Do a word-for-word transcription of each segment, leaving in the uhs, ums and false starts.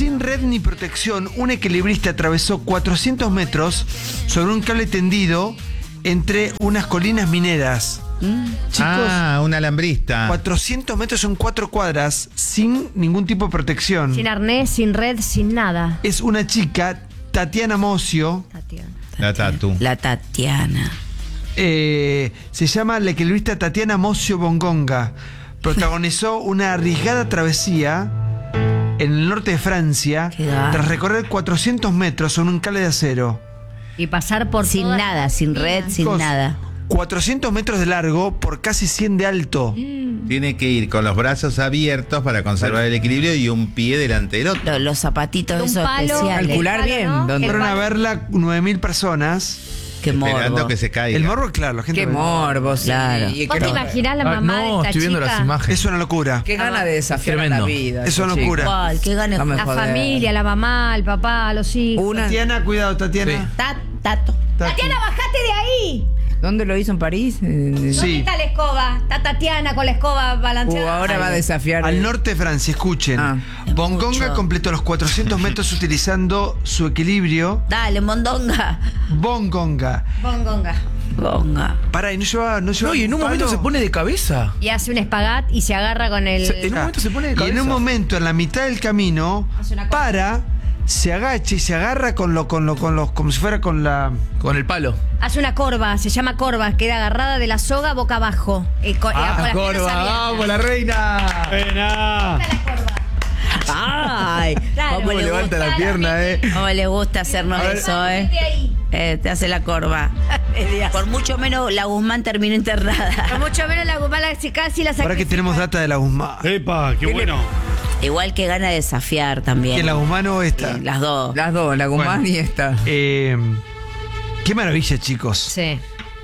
Sin red ni protección, un equilibrista atravesó cuatrocientos metros sobre un cable tendido entre unas colinas mineras. Mm. Chicos, ah, un alambrista. cuatrocientos metros son cuatro cuadras sin ningún tipo de protección. Sin arnés, sin red, sin nada. Es una chica, Tatiana Mocio. Tatiana. La Tatu. La Tatiana. Eh, se llama la equilibrista Tatiana Mocio Bongonga. Protagonizó una arriesgada travesía en el norte de Francia tras recorrer cuatrocientos metros sobre un cable de acero. Y pasar por Sin todas nada, las sin colinas. red, sin Chicos, nada. cuatrocientos metros de largo por casi cien de alto. Tiene que ir con los brazos abiertos para conservar el equilibrio y un pie delante del otro. Los, los zapatitos Un esos palo, especiales. Calcular el palo, bien ¿no? dónde- El Fueron a palo. verla nueve mil personas. Qué Esperando morbo. que se caiga. El morbo, claro, la gente Qué lo ve. morbo, sí. Claro. Y ¿Vos qué- te imaginás la Ah, mamá de no, esta estoy viendo chica? las imágenes. Es una locura. Qué gana de desafiar a la Tremendo. vida. Es una ese locura. chico. ¿Cuál? Qué ganas. No me La joder. familia, la mamá, el papá, los hijos. Una. Tatiana, cuidado, Tatiana. Sí. Ta- Tato. Tati. ¡Tatiana, bajate de ahí! ¿Dónde lo hizo en París? Eh, Sí. ¿Dónde está la escoba? Está Tatiana con la escoba uh, balanceada. ahora va a desafiar. Al norte de Francia, escuchen. Ah. Bongonga Mucho. completó los cuatrocientos metros utilizando su equilibrio. Dale, mondonga. Bongonga. Bongonga. Bonga. Pará, y no lleva. No, lleva No, y en un momento palo. se pone de cabeza. Y hace un espagat y se agarra con el... Se- en un momento se pone de Y cabeza. en un momento, en la mitad del camino, Hace una cosa. para, se agacha y se agarra con lo, con lo, con los, como si fuera con la. Con el palo. Hace una corva, se llama corva, queda agarrada de la soga boca abajo. Y co- y con las piernas Corva, abiertas. vamos, la reina. Buena. Está la corva. Ay, Claro. Cómo le levanta gusta, la pierna, eh. cómo le gusta hacernos A ver. eso, eh. Vete ahí. Eh, Te hace la corva. Por mucho menos la Guzmán terminó internada. Por mucho menos la gumala casi la Ahora que sacrifica. tenemos data de la Guzmán. ¡Epa! ¡Qué bueno! Igual que gana de desafiar también. ¿Quién, la Guzmán o esta? Sí, las dos. Las dos, la Guzmán Bueno. y esta. Eh, qué maravilla, chicos. Sí.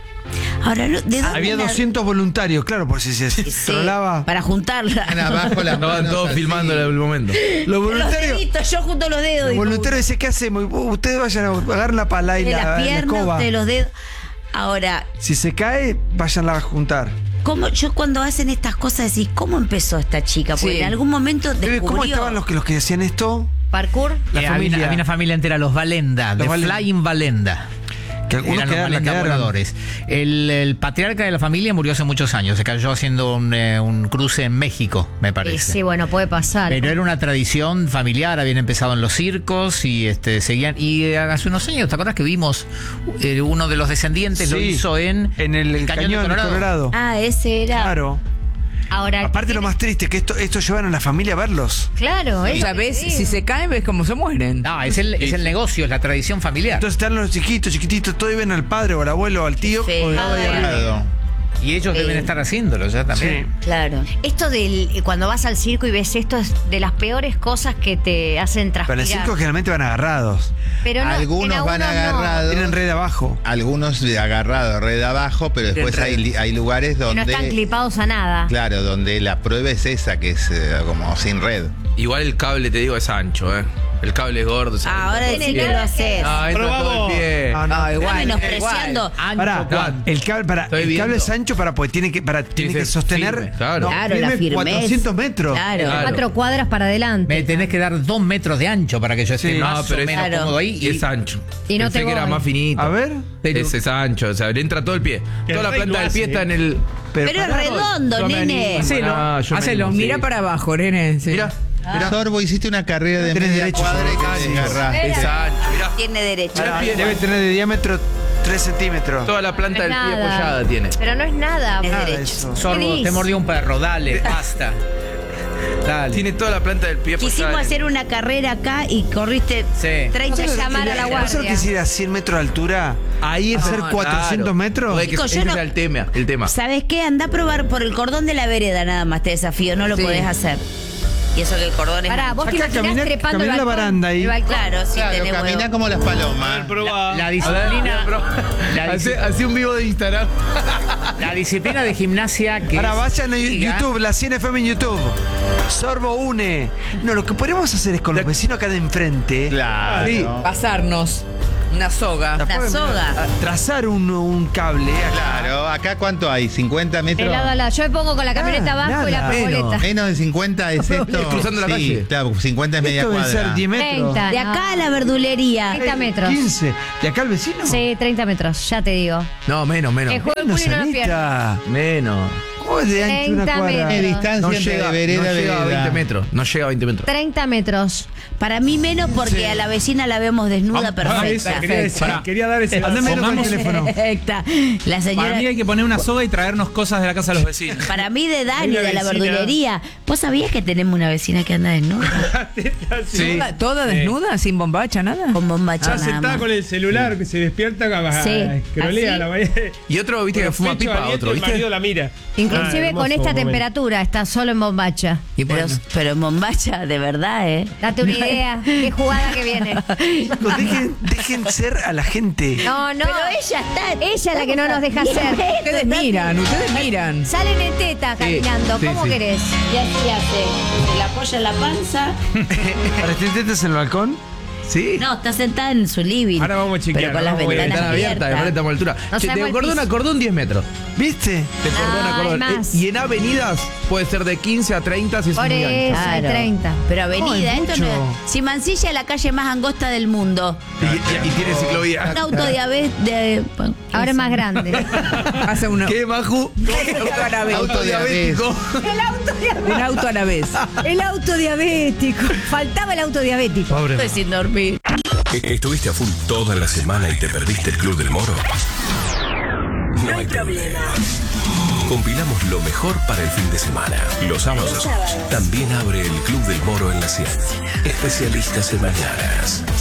Ahora, ¿de dónde Había la- doscientos voluntarios, claro, por si se Sí, trolaba. para juntarla. Están abajo las Estaban manos todos así. filmando el momento. Los Los voluntarios. deditos, yo junto los dedos. Los digo, voluntarios dicen, ¿qué hacemos? Uh, Ustedes vayan a agarrar la pala y de la, las la piernas, escoba. de los dedos. Ahora, Si se cae, váyanla a juntar. ¿cómo, yo cuando hacen estas cosas decís, ¿cómo empezó esta chica? Porque Sí. en algún momento descubrió... ¿Cómo estaban los que, los que hacían esto? Parkour. La Eh, había, familia. una, había una familia entera, los Valenda, Los de Valenda. Flying Valenda. Que algunos Eran los quedaron, la Valenda quedaron. voladores. El, el patriarca de la familia murió hace muchos años. Se cayó haciendo un, eh, un cruce en México, me Sí, parece. sí, bueno, puede pasar. Pero era una tradición familiar, habían empezado en los circos y este seguían. Y eh, hace unos años, ¿te acuerdas que vimos eh, uno de los descendientes lo Sí, hizo en, En el, cañón, de Colorado. Ah, ese era... Claro. Ahora, Aparte lo más triste, que esto, esto llevan a la familia a verlos. claro, O eso sea, que ves, te digo. si se caen, ves cómo se mueren. No, es el, es el negocio, es la tradición familiar. Entonces están los chiquitos, chiquititos, todos ven al padre o al abuelo o al tío. Sí. colgado ahí Ah, arriba. Claro. Y ellos Sí. deben estar haciéndolo ya también. Sí. Claro. Esto del cuando vas al circo y ves esto es de las peores cosas que te hacen Pero transpirar. en el circo generalmente van agarrados. Pero no, Algunos en van algunos no. agarrados. Tienen red abajo. Algunos de agarrado, red abajo, pero después red. hay, li- hay lugares Que no donde. están clipados a nada. Claro, donde la prueba es esa, que es eh, como sin red. Igual el cable, te digo, es ancho, ¿eh? El cable es gordo. o sea, Ah, ahora Tiene decís que nada lo haces. Ah, entra Pero todo vamos. el pie. Ah, no. No, Está igual. menospreciando. Ancho, Pará, ¿cuánto? el cable, para, Estoy el viendo. cable es ancho para pues tiene que para tiene que que ser sostener firme, claro. no, Claro, la firme firmeza. cuatrocientos metros. Claro. Claro. Cuatro cuadras para adelante. Me tenés que dar dos metros de ancho para que yo esté Sí. más No, pero o es- menos Claro. cómodo ahí. Y es ancho. Y no Pensé te que era voy. más finito. A ver, Ese es ancho, o sea, le entra todo el pie. Que Toda la el rey planta lo del pie hace, está ¿eh? en el. Pero es pará, redondo, yo me nene. animo. Hacelo, Ah, yo me hacelo. animo, Mira sí. para abajo, nene. Sí. Mira, mira. Sorbo, hiciste una carrera de Tenés media derecho, cuadra y Sorbo. te desgarraste. Es ancho, mira. Tiene derecho. pará, pie. debe tener de diámetro tres centímetros. Toda la No planta es del pie nada. apoyada tiene. Pero no es nada. Es Nada derecho. eso. Sorbo, Gris. te mordió un perro, dale, basta. Dale. Tiene toda la planta del pie apoyada. Quisimos en- hacer una carrera acá y corriste Sí. treinta Vamos a llamar a la ¿No sabes guardia. que si era cien metros de altura? Ahí es hacer el- cuatrocientos claro. metros. Joder, que Chicos, ese yo no- era el tema, el tema. ¿Sabes qué? Anda a probar por el cordón de la vereda nada más te desafío, no lo Sí. podés hacer. Y eso que el cordón es... Pará, vos te Acá imaginás caminá- trepando el caminá la balcón. baranda ahí. El balcón. Claro, sí, Claro, tenés camina huevo. como las A palomas. ver, probá. La disciplina, la, Hace, disci- hace un vivo de Instagram. la disciplina de gimnasia que Ahora es- vayan a diga- YouTube, la Cien F M en YouTube. Sorbo une. No, lo que podemos hacer es con los vecinos acá de enfrente. Claro. Sí. Pasarnos. Una soga. Una soga. A- Trazar un, un cable. acá. Claro, acá cuánto hay, cincuenta De metros. lado a lado. Yo me pongo con la camioneta Ah, abajo y la nada. proboleta. Menos de cincuenta es esto. Cruzando la Sí, calle. claro, cincuenta es media Esto debe cuadra. ser diez metros. treinta. De acá a la verdulería. treinta metros. quince. ¿De acá al vecino? Sí, treinta metros, ya te digo. No, menos, menos. Que juega el Menos, culo y no lo pierde. Anita. Menos. ¿Cómo es de ancho una treinta cuadra? De metros. distancia No entre llega, vereda no a llega a vereda. veinte metros. No llega a veinte metros. treinta metros. Para mí menos porque Sí. a la vecina la vemos desnuda perfecta. Quería, decir- quería dar ese dato. Andame con el Pongamos- teléfono. Perfecta. La Para señora. mí hay que poner una soga y traernos cosas de la casa de los vecinos. Para mí de Dani, Hay una de la vecina. verdulería. ¿Vos sabías que tenemos una vecina que anda desnuda? Sí. ¿Toda, toda desnuda, sin bombacha, nada? Con bombacha Ah, nada sentada más. con el celular que se despierta, Sí, escrolea así. la mañana. Y otro, viste, que fuma pipa, otro, El ¿viste? marido la mira. Inclusive Ah, hermoso con esta momento. temperatura está solo en bombacha. Y Pero, bueno. pero en bombacha, de verdad, ¿eh? Date una idea. Qué jugada que viene. Chicos, dejen, dejen ser a la gente. No, no. Pero ella está. Ella es la que no nos deja hacer. Ustedes miran, ustedes miran. Salen en teta caminando. sí, ¿Cómo sí. querés? Y así hace. Se la apoya en la panza. ¿Para que intentas en el balcón? Sí. No, está sentada en su living. Ahora vamos a chequear, Pero con las vamos a ver. ventanas Ventana abierta, de abiertas. frente a altura. No Che, sabemos de el cordón piso. a cordón, diez metros. ¿Viste? De cordón Ah, a cordón. hay más. Eh, Y en avenidas puede ser de quince a treinta si es Por muy ancho. eso, hay Claro. treinta. Pero avenida, Ay, esto no mucho. es. Si Mansilla es la calle más angosta del mundo. Y, y- y tiene ciclovía. Un auto diabetes de. bueno, Ahora es eso. más grande. Hace una, ¿Qué, Maju? un auto a la vez. Autodiabético. Un auto a la vez. El auto diabético. Faltaba el auto diabético. Pobre. Estoy sin dormir. ¿E- ¿Estuviste a full toda la semana y te perdiste el Club del Moro? No hay problema. Compilamos lo mejor para el fin de semana. Los sábados también abre el Club del Moro en la cien. Especialistas en mañanas.